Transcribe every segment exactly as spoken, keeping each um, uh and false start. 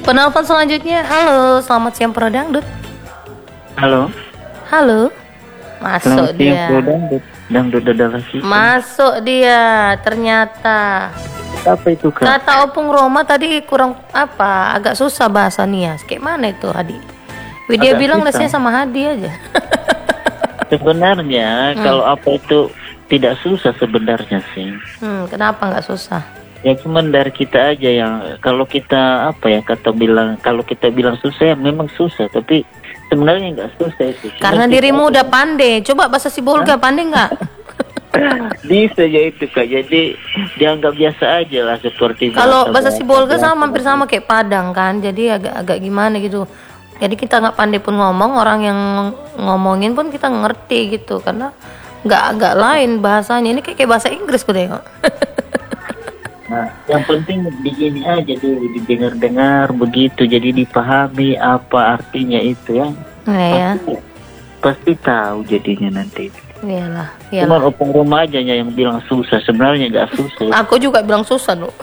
Penelpon selanjutnya. Halo, selamat siang Pro Dangdut. Halo. Halo. Masuk Selamat dia. siang, Pro Dangdut. Dangdut adalah kita. Masuk dia, ternyata. Apa itu, Kak? Kata Opung Roma tadi kurang apa? Agak susah bahasa Nias. Kayak mana itu, Hadi? Widya Agak bilang susah. lesnya sama Hadi aja. Sebenarnya Hmm. kalau apa itu tidak susah sebenarnya sih. Hmm, kenapa nggak susah? Ya cuman dari kita aja yang kalau kita apa ya kata bilang kalau kita bilang susah ya memang susah, tapi sebenarnya nggak susah itu. Cuma Karena kita- dirimu udah pandai. Coba bahasa Sibolga pandai nggak? bisa ya itu, Kak. Jadi dianggap biasa aja lah seperti Kalau bahasa bahasa Sibolga biasa. sama hampir sama kayak Padang kan. Jadi agak-agak gimana gitu. Jadi kita nggak pandai pun ngomong, orang yang ngomongin pun kita ngerti gitu. Karena nggak agak lain bahasanya. Ini kayak, kayak bahasa Inggris gue tengok. Nah, yang penting begini aja dulu didengar-dengar begitu, jadi dipahami apa artinya itu ya. Nah ya, Pasti, pasti tahu jadinya nanti. iyalah, Cuma iyalah. opung rumah aja yang bilang susah, sebenarnya nggak susah. Aku juga bilang susah loh.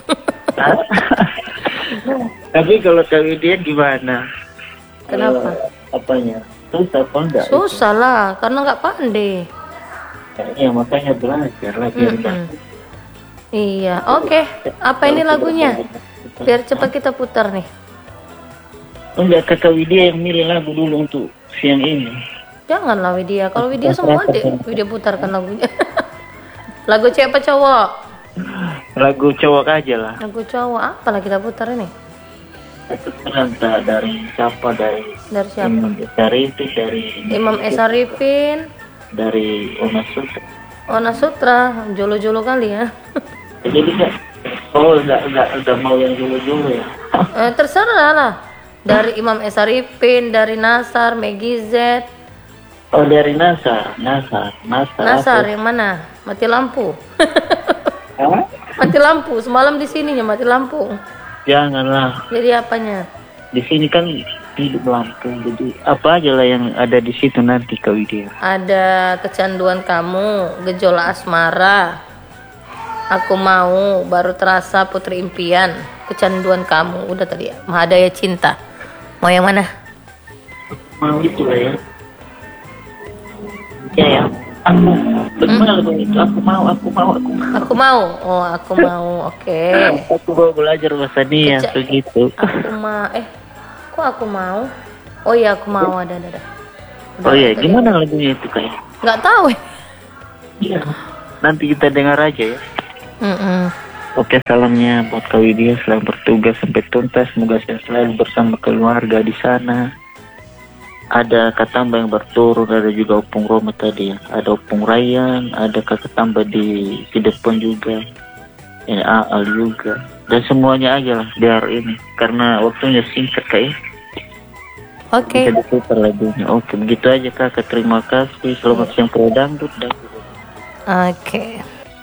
Tapi kalau tahu dia gimana? Kenapa? Eh, apanya? Susah apa enggak? Susah lah, karena nggak pandai. Ya makanya belajar lah biar Mm-mm. nggak- Iya, oke. Apa ini lagunya? Biar cepat kita putar nih. Enggak, kata Widya yang milih lagu dulu untuk siang ini. Janganlah Widya. Kalau Widya semua deh, Widya putarkan lagunya. Lagu cewek apa cowok? Lagu cowok aja lah. Lagu cowok apa lah kita putar ini? Entah dari siapa, dari Dari siapa? Imam Syarifi, dari Imam S. Arifin, dari Ona Sutra. Ona Sutra, jolo-jolo kali ya. Jadi enggak, oh enggak, enggak, enggak mau yang dulu-dulu ya. Eh, terserah lah. Dari Imam S. Arifin, dari Nasar, Megi Z. Oh dari Nasar, Nasar, Nasar. Nasar apa? yang mana? Mati lampu. Hah? Mati lampu. Semalam di sininya mati lampu. Janganlah, Jadi apanya? di sini kan hidup lampu, jadi apa aja lah yang ada di situ nanti Kak Widya. Ada kecanduan kamu, gejolak asmara. Aku mau, baru terasa putri impian. Kecanduan kamu, udah tadi ya. Mahadaya cinta. Mau yang mana? Mau itu lah ya. Ya ya. Aku, bagaimana lagu itu? Aku mau, aku mau, aku mau. Aku mau. Oh, aku mau. Oke. Aku mau belajar bahasa Nias Keca- begitu. Aku mau. Eh, kok aku mau? Oh iya, aku mau. Ada, ada, ada. Oh iya, gimana lagunya itu kayak? Nggak tahu. Iya. Nanti kita dengar aja ya. Mm-mm. Oke, salamnya buat Kak Widya, selamat bertugas sampai tuntas. Semoga sehat selalu bersama keluarga di sana. Ada Katamba yang berturun, ada juga Opung Roma tadi ya. Ada Opung Rayyan, ada Kakak Tamba di di depan juga. Ini Aal juga. Dan semuanya aja lah biar ini. Karena waktunya singkat kayak. Oke. Bisa diputar lagunya. Oke, begitu aja Kakak. Terima kasih. Selamat siang Pro Dangdut. Dan... Oke.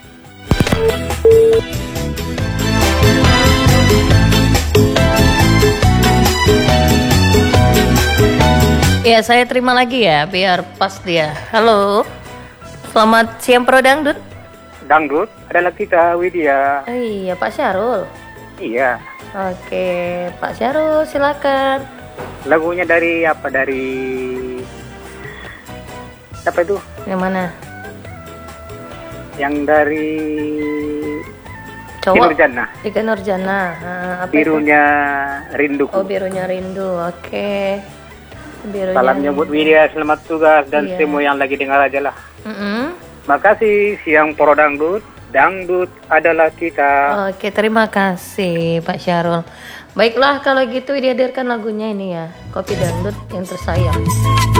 Ya, saya terima lagi ya, biar pas dia. Halo. Selamat siang Pro Dangdut. Dangdut adalah kita Widya. Oh, iya, Pak Syarul. Iya. Oke, Pak Syarul silakan. Lagunya dari apa? Dari apa itu? Yang mana? Yang dari Cowok. Nurjana. Ika Nurjana. Ah, apa itu? Birunya Rinduku. Oh, birunya rindu. Oke. Birunya Salamnya buat rindu. Widya, selamat tugas dan Iya. semua yang lagi dengar aja lah. Mm-mm. Makasih siang Pro Dangdut. Dangdut adalah kita. Oke, terima kasih Pak Syarul. Baiklah, kalau gitu dihadirkan lagunya ini ya, Kopi Dangdut yang tersayang.